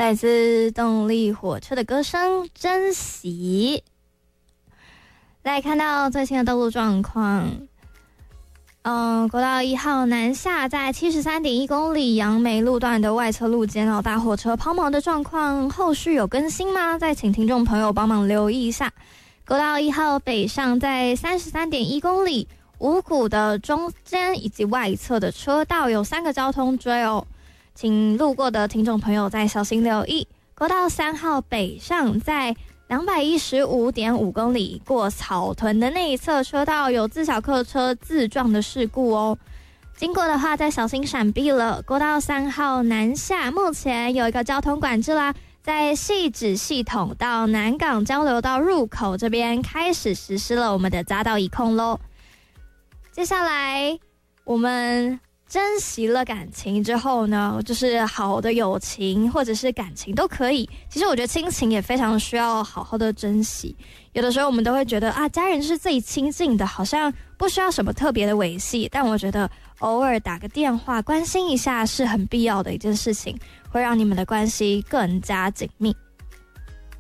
来自动力火车的歌声，珍惜。来看到最新的道路状况，国道1号南下在 73.1 公里杨梅路段的外侧路肩大货车抛锚的状况，后续有更新吗？再请听众朋友帮忙留意一下。国道1号北上在 33.1 公里五股的中间以及外侧的车道有3个交通锥哦，请路过的听众朋友再小心留意。国道3号北上在 215.5 公里过草屯的那一侧车道有自小客车自撞的事故哦，经过的话再小心闪避了。国道3号南下目前有一个交通管制啦，在汐止系统到南港交流道入口这边开始实施了我们的匝道一控咯。接下来我们珍惜了感情之后呢，就是好的友情或者是感情都可以，其实我觉得亲情也非常需要好好的珍惜。有的时候我们都会觉得家人是最亲近的，好像不需要什么特别的维系，但我觉得偶尔打个电话关心一下是很必要的一件事情，会让你们的关系更加紧密。